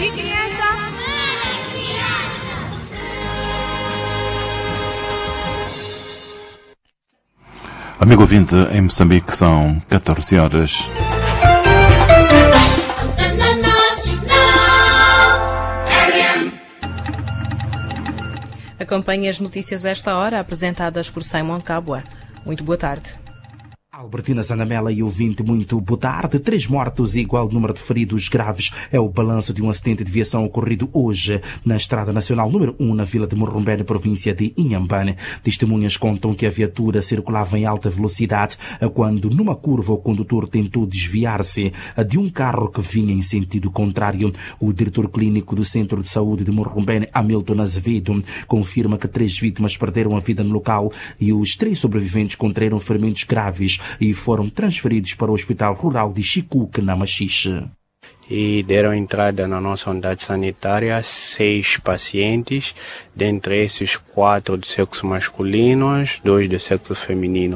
Que criança? Amigo ouvinte, em Moçambique são 14 horas. Acompanhe as notícias a esta hora, apresentadas por Simon Cabua. Muito boa tarde. Albertina Zanamela e ouvinte, muito boa tarde. 3 mortos e igual número de feridos graves é o balanço de um acidente de viação ocorrido hoje na Estrada Nacional número 1, na vila de Morrombé, na província de Inhambane. Testemunhas contam que a viatura circulava em alta velocidade quando, numa curva, o condutor tentou desviar-se de um carro que vinha em sentido contrário. O diretor clínico do Centro de Saúde de Morrombé, Hamilton Azevedo, confirma que 3 vítimas perderam a vida no local e os 3 sobreviventes contraíram ferimentos graves e foram transferidos para o Hospital Rural de Chicuque, na Machixe. E deram entrada na nossa unidade sanitária 6 pacientes, dentre esses 4 do sexo masculino, 2 do sexo feminino.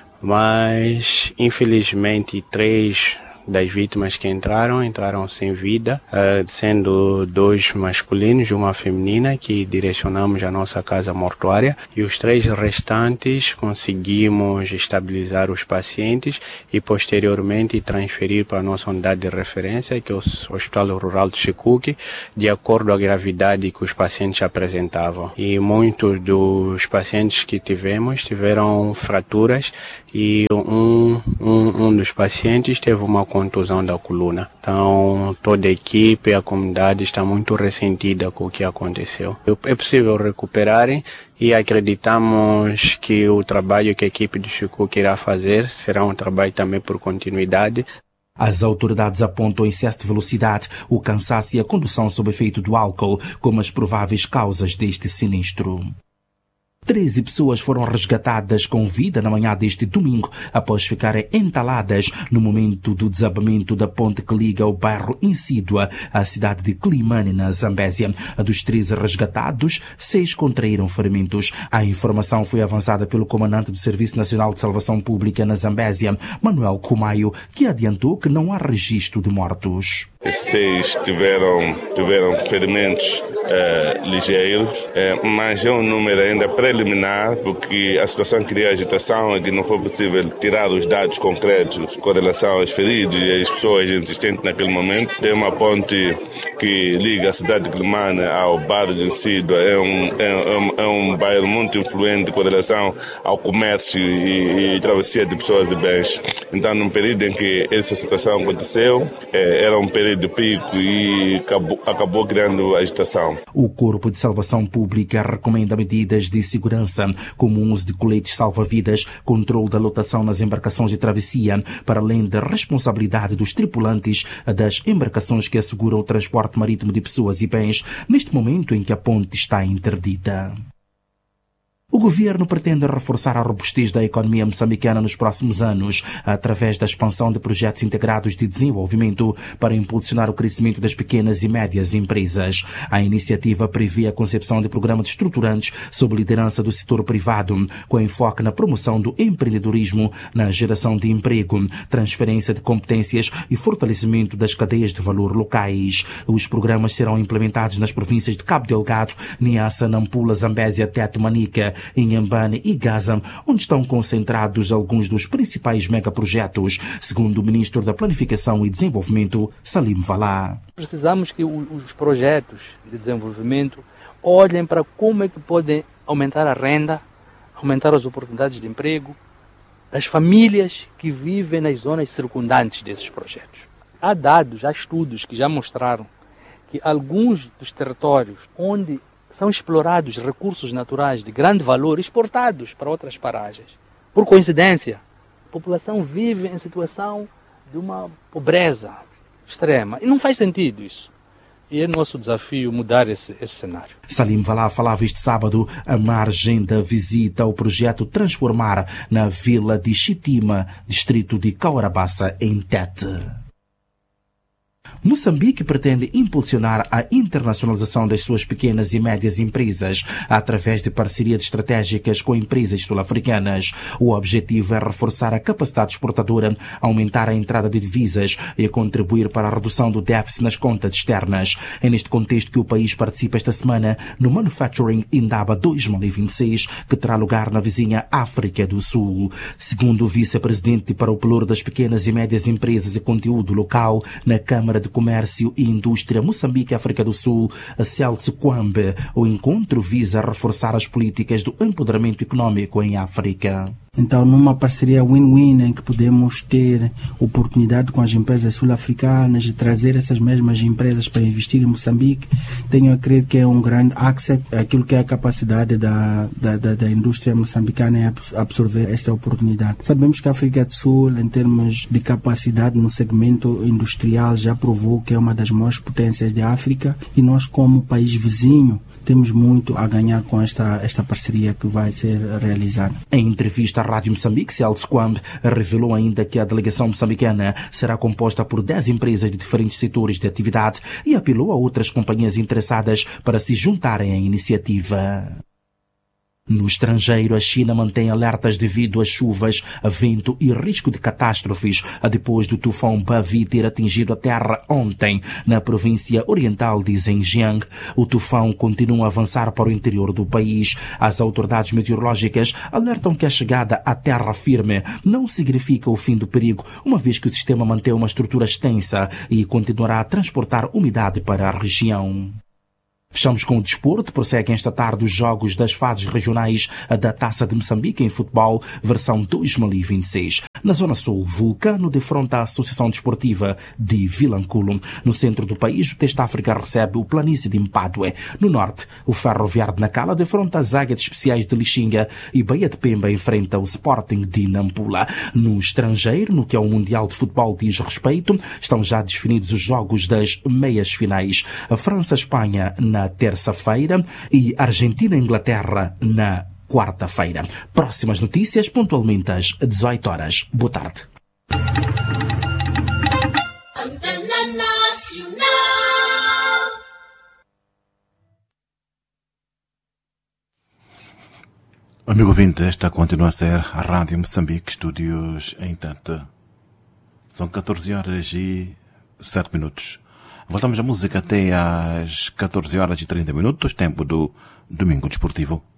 Mas, infelizmente, 3 das vítimas que entraram sem vida, sendo 2 masculinos e uma feminina, que direcionamos à nossa casa mortuária, e os 3 restantes conseguimos estabilizar os pacientes e posteriormente transferir para a nossa unidade de referência, que é o Hospital Rural de Chicuque, de acordo à gravidade que os pacientes apresentavam. E muitos dos pacientes que tiveram fraturas e um dos pacientes teve uma contusão da coluna. Então, toda a equipe e a comunidade está muito ressentida com o que aconteceu. É possível recuperarem e acreditamos que o trabalho que a equipe do Chicuque irá fazer será um trabalho também por continuidade. As autoridades apontam o excesso de velocidade, o cansaço e a condução sob efeito do álcool como as prováveis causas deste sinistro. 13 pessoas foram resgatadas com vida na manhã deste domingo após ficarem entaladas no momento do desabamento da ponte que liga o bairro Insídua à cidade de Climane, na Zambésia. Dos 13 resgatados, 6 contraíram ferimentos. A informação foi avançada pelo comandante do Serviço Nacional de Salvação Pública na Zambésia, Manuel Kumayo, que adiantou que não há registro de mortos. 6 tiveram ferimentos ligeiros, mas é um número ainda preliminar, porque a situação cria agitação e que não foi possível tirar os dados concretos com relação aos feridos e às pessoas existentes naquele momento. Tem uma ponte que liga a cidade de Climane ao bairro de Insídua, é um bairro muito influente com relação ao comércio e travessia de pessoas e bens. Então, num período em que essa situação aconteceu, era um período de pico e acabou criando agitação. O Corpo de Salvação Pública recomenda medidas de segurança, como o uso de coletes salva-vidas, controle da lotação nas embarcações de travessia, para além da responsabilidade dos tripulantes das embarcações que asseguram o transporte marítimo de pessoas e bens, neste momento em que a ponte está interdita. O governo pretende reforçar a robustez da economia moçambicana nos próximos anos, através da expansão de projetos integrados de desenvolvimento para impulsionar o crescimento das pequenas e médias empresas. A iniciativa prevê a concepção de programas estruturantes sob liderança do setor privado, com enfoque na promoção do empreendedorismo, na geração de emprego, transferência de competências e fortalecimento das cadeias de valor locais. Os programas serão implementados nas províncias de Cabo Delgado, Niassa, Nampula, Zambésia, Tete, Manica, Inhambane e Gaza, onde estão concentrados alguns dos principais megaprojetos, segundo o Ministro da Planificação e Desenvolvimento, Salim Valá. Precisamos que os projetos de desenvolvimento olhem para como é que podem aumentar a renda, aumentar as oportunidades de emprego das famílias que vivem nas zonas circundantes desses projetos. Há dados, há estudos que já mostraram que alguns dos territórios onde são explorados recursos naturais de grande valor exportados para outras paragens. Por coincidência, a população vive em situação de uma pobreza extrema. E não faz sentido isso. E é nosso desafio mudar esse cenário. Salim Valá falava este sábado à margem da visita ao projeto Transformar na vila de Chitima, distrito de Caurabassa, em Tete. Moçambique pretende impulsionar a internacionalização das suas pequenas e médias empresas através de parcerias estratégicas com empresas sul-africanas. O objetivo é reforçar a capacidade exportadora, aumentar a entrada de divisas e contribuir para a redução do déficit nas contas externas. É neste contexto que o país participa esta semana no Manufacturing Indaba 2026, que terá lugar na vizinha África do Sul. Segundo o vice-presidente para o pelouro das pequenas e médias empresas e conteúdo local na Câmara de Comércio e Indústria Moçambique África do Sul, Celso Kwambe, o encontro visa reforçar as políticas do empoderamento econômico em África. Então, numa parceria win-win em que podemos ter oportunidade com as empresas sul-africanas de trazer essas mesmas empresas para investir em Moçambique, tenho a crer que é um grande asset, aquilo que é a capacidade da indústria moçambicana é absorver esta oportunidade. Sabemos que a África do Sul, em termos de capacidade no segmento industrial, já provou que é uma das maiores potências da África e nós, como país vizinho, temos muito a ganhar com esta parceria que vai ser realizada. Em entrevista à Rádio Moçambique, Celso Kwambe revelou ainda que a delegação moçambicana será composta por 10 empresas de diferentes setores de atividade e apelou a outras companhias interessadas para se juntarem à iniciativa. No estrangeiro, a China mantém alertas devido às chuvas, vento e risco de catástrofes depois do tufão Bavi ter atingido a terra ontem, na província oriental de Zhejiang. O tufão continua a avançar para o interior do país. As autoridades meteorológicas alertam que a chegada à terra firme não significa o fim do perigo, uma vez que o sistema mantém uma estrutura extensa e continuará a transportar umidade para a região. Fechamos com o desporto. Prosseguem esta tarde os jogos das fases regionais da Taça de Moçambique em futebol, versão 2026. Na Zona Sul, Vulcano defronta a Associação Desportiva de Vilanculo. No centro do país, o Teste África recebe o Planície de Mpadue. No norte, o Ferroviário de Nacala defronta as Águias Especiais de Lixinga e Baía de Pemba enfrenta o Sporting de Nampula. No estrangeiro, no que ao Mundial de Futebol diz respeito, estão já definidos os jogos das meias finais. A França-Espanha na terça-feira e Argentina-Inglaterra na quarta-feira. Próximas notícias pontualmente às 18 horas. Boa tarde. Amigo ouvinte, esta continua a ser a Rádio Moçambique, estúdios em Tanta. São 14 horas e 7 minutos. Voltamos à música até às 14 horas e 30 minutos, tempo do Domingo Desportivo.